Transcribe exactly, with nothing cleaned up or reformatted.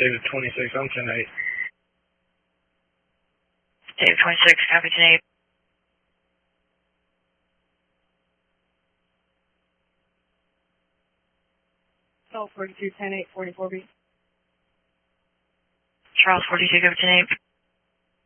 David twenty-six, I'm ten eight. David twenty-six, copy ten eight. Charles forty-two, ten eight, forty-four B. Charles forty-two, copy ten eight.